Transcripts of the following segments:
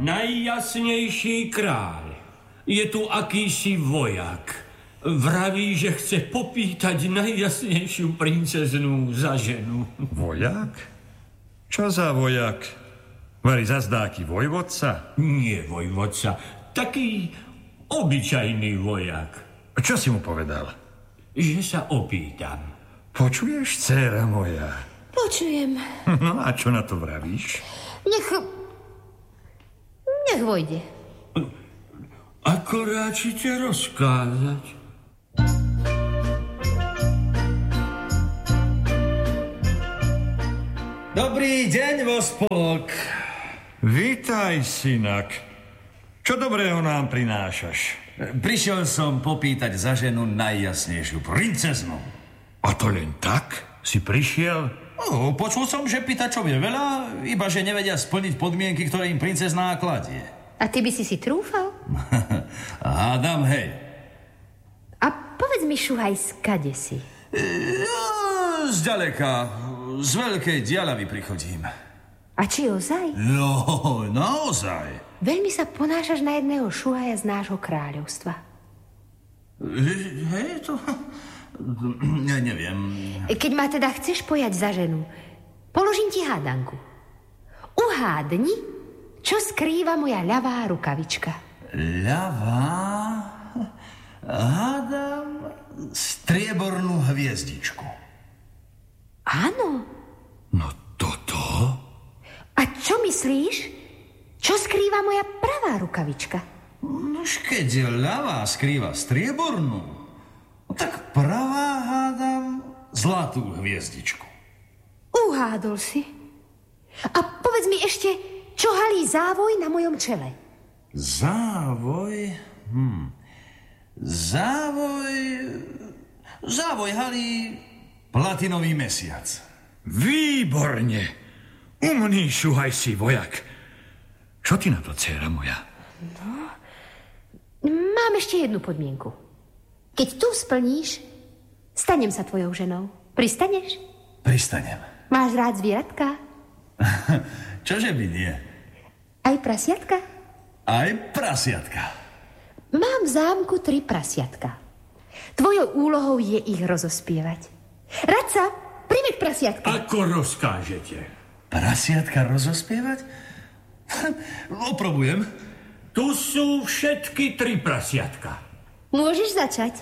Najjasnejší kráľ. Je tu akýsi vojak. Vraví, že chce popýtať najjasnejšiu princeznú za ženu. Vojak? Čo za vojak? Vari zazdáky vojvodca? Nie vojvodca, taký obyčajný vojak. Čo si mu povedal? Že sa opýtam. Počuješ, dcéra moja? Počujem. No a čo na to vravíš? Nech vojde. Ako ráčite rozkázať? Dobrý deň, Vospok. Vítaj, synak. Čo dobrého nám prinášaš? Prišiel som popýtať za ženu najjasnejšiu princeznu. A to len tak? Si prišiel? Počul som, že pýtačov je veľa, iba že nevedia splniť podmienky, ktoré im princezná kladie. A ty by si trúfal? Hádam, hej. A povedz mi, Šuhaj, skade si? Zďaleka, z veľkej diaľavy prichodím. A či ozaj? No, naozaj. Veľmi sa ponášaš na jedného Šuhaja z nášho kráľovstva. Hej, to... Neviem. Keď ma teda chceš pojať za ženu, položím ti hádanku. Uhádni, čo skrýva moja ľavá rukavička. Ľavá? Hádam striebornú hviezdičku. Áno. No toto? A čo myslíš? Čo skrýva moja pravá rukavička? Nož keď ľavá skrýva striebornú, tak pravá hádam zlatú hviezdičku. Uhádol si. A povedz mi ešte, čo halí závoj na mojom čele? Závoj? Závoj halí platinový mesiac. Výborne. Umný Šuhaj si vojak. Čo ty na to, dcéra moja? No, mám ešte jednu podmienku. Keď tu splníš, stanem sa tvojou ženou. Pristaneš? Pristanem. Máš rád zvieratka? Čože by nie? Aj prasiatka? Aj prasiatka. Mám v zámku 3 prasiatka. Tvojou úlohou je ich rozospievať. Radca, priveď prasiatka. Ako rozkážete? Prasiatka rozospievať? Oprobujem. Tu sú všetky 3 prasiatka. Môžeš začať.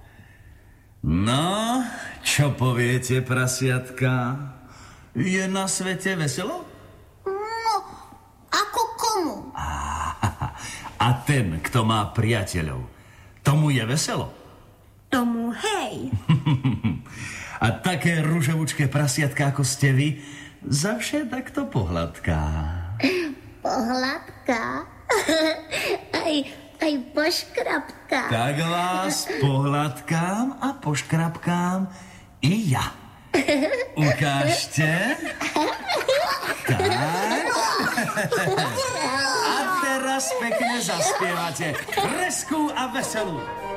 No, čo poviete, prasiatka? Je na svete veselo? No, ako komu? A ten, kto má priateľov, tomu je veselo? Tomu hej. A také ružovúčké prasiatka, ako ste vy, zavše takto pohľadká. Pohľadka? Aj poškrapka. Tak vás pohľadkám a poškrapkám i ja. Ukážte. Tak. A teraz pekne zaspievate. Resku a veselú.